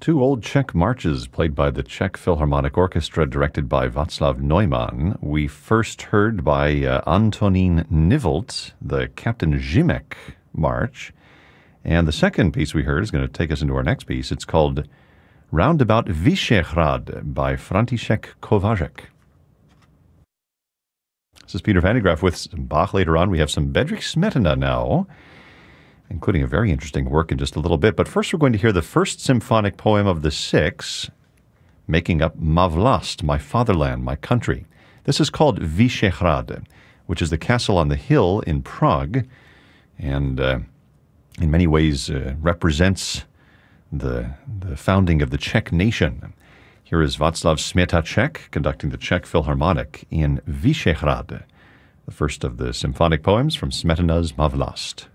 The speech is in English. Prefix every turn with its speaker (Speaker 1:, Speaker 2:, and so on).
Speaker 1: Two old Czech marches played by the Czech Philharmonic Orchestra, directed by Václav Neumann. We first heard by Antonín Nivelt, the Captain Žimek March. And the second piece we heard is going to take us into our next piece. It's called Roundabout Vyšehrad by František Kováček. This is Peter Van de Graaff with some Bach. Later on, we have some Bedřich Smetana now, including a very interesting work in just a little bit. But first, we're going to hear the first symphonic poem of the six, making up Má vlast, my fatherland, my country. This is called Vyšehrad, which is the castle on the hill in Prague, and in many ways represents the founding of the Czech nation. Here is Václav Smetacek conducting the Czech Philharmonic in Vyšehrad, the first of the symphonic poems from Smetana's Má vlast.